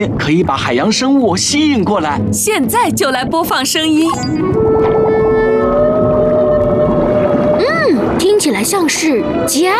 可以把海洋生物吸引过来。 现在就来播放声音。 听起来像是家。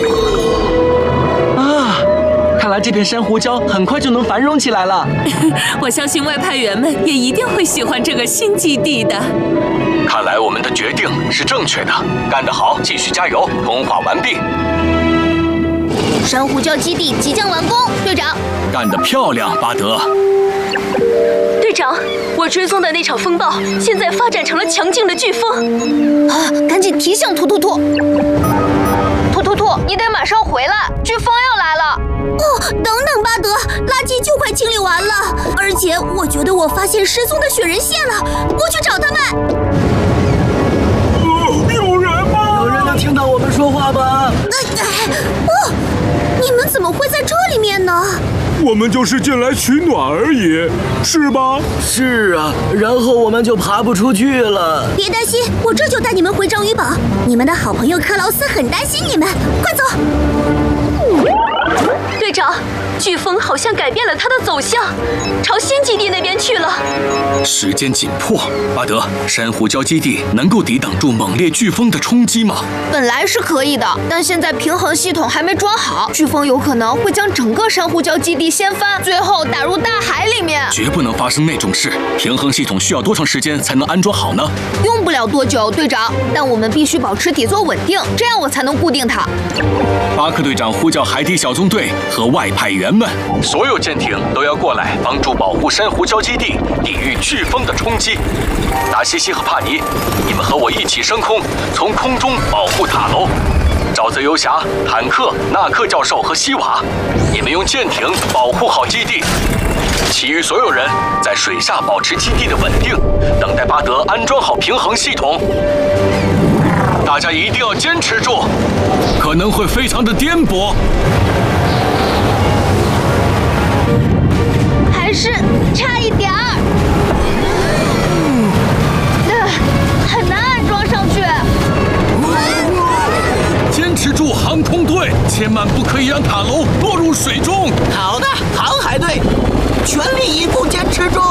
啊，看来这片珊瑚礁很快就能繁荣起来了。 我相信外派员们也一定会喜欢这个新基地的。 看来我们的决定是正确的，干得好，继续加油！通话完毕。 珊瑚礁基地即将完工，队长。 干得漂亮，巴德。 队长，我追踪的那场风暴现在发展成了强劲的飓风。 啊，赶紧提醒突突兔。 突突兔，你得马上回来，飓风要来了。 哦，等等，巴德，垃圾就快清理完了，而且我觉得我发现失踪的雪人蟹了，我去找他们。 有人吗？ 有人能听到我们说话吗？ 你们怎么会在这里面呢？ 我们就是进来取暖而已，是吧？ 是啊，然后我们就爬不出去了。 别担心，我这就带你们回章鱼堡。你们的好朋友克劳斯很担心你们，快走！ 队长，飓风好像改变了它的走向，朝新基地那边去了。 时间紧迫，巴德，珊瑚礁基地能够抵挡住猛烈飓风的冲击吗？ 本来是可以的，但现在平衡系统还没装好，飓风有可能会将整个珊瑚礁基地掀翻，最后打入大海里面。 绝不能发生那种事。平衡系统需要多长时间才能安装好呢？ 用不了多久，队长，但我们必须保持底座稳定，这样我才能固定它。 巴克队长呼叫海底小纵队和外派员们，所有舰艇都要过来帮助保护珊瑚礁基地，抵御飓风的冲击。达西西和帕尼，你们和我一起升空，从空中保护塔楼。沼泽游侠、坦克、纳克教授和西瓦，你们用舰艇保护好基地。其余所有人在水下保持基地的稳定，等待巴德安装好平衡系统。大家一定要坚持住，可能会非常的颠簸。 还是差一点儿。很难安装上去。 坚持住，航空队，千万不可以让塔楼落入水中。 好的，航海队，全力以赴坚持住。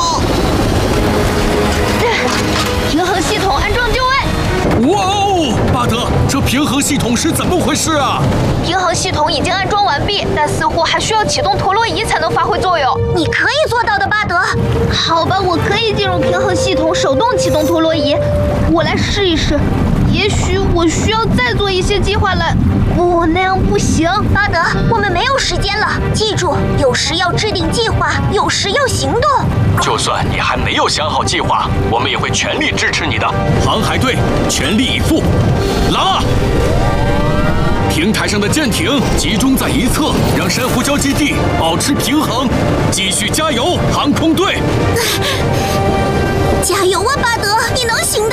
平衡系统安装就位。 哇哦，巴德，这平衡系统是怎么回事啊？ 平衡系统已经安装完毕，但似乎还需要启动陀螺仪才能发挥作用。 你可以做到的，巴德。好吧，我可以进入平衡系统，手动启动陀螺仪。我来试一试。也许我需要再做一些计划了。不，那样不行。巴德，我们没有时间了。记住，有时要制定计划，有时要行动。 就算你还没有想好计划，我们也会全力支持你的。航海队，全力以赴！拉！平台上的舰艇集中在一侧，让珊瑚礁基地保持平衡。继续加油，航空队！ 加油啊，巴德，你能行的！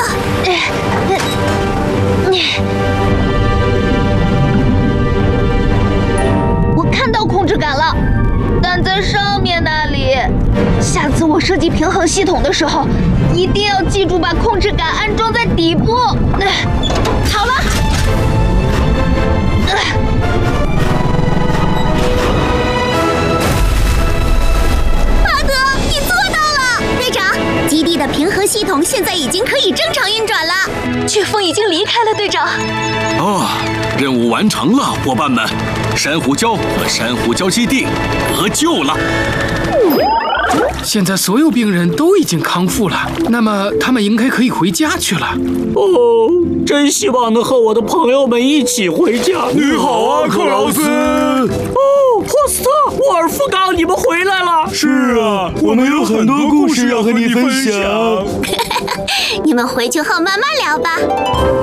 我看到控制杆了，但在上面那里。下次我设计平衡系统的时候，一定要记住把控制杆安装在底部。好了。巴德，你做到了！队长，基地的平衡系统现在已经可以正常运转了。 飓风已经离开了，队长。 任务完成了，伙伴们，珊瑚礁和珊瑚礁基地得救了。 现在所有病人都已经康复了，那么他们应该可以回家去了。 哦，真希望能和我的朋友们一起回家。 你好啊，克劳斯。 霍斯特、沃尔夫冈，你们回来了。 是啊，我们有很多故事要和你分享。 你们回去后慢慢聊吧。